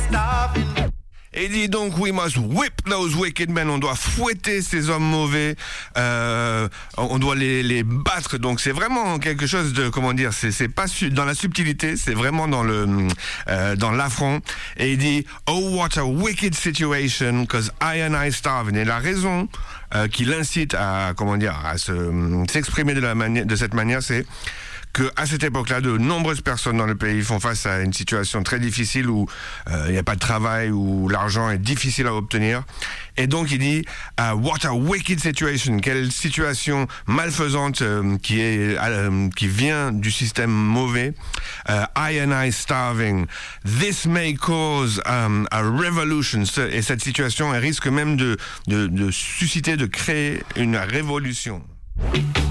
Et il dit donc, we must whip those wicked men. On doit fouetter ces hommes mauvais. On doit les battre. Donc c'est vraiment quelque chose de, comment dire, c'est pas dans la subtilité, c'est vraiment dans l'affront. Et il dit, oh what a wicked situation, cause I and I starving. Et la raison qui l'incite à, comment dire, à s'exprimer de cette manière, c'est qu'à cette époque-là, de nombreuses personnes dans le pays font face à une situation très difficile où il n'y a pas de travail, où l'argent est difficile à obtenir. Et donc il dit what a wicked situation, quelle situation malfaisante qui vient du système mauvais. I and I starving. This may cause a revolution. Et cette situation, elle risque même de susciter, de créer une révolution.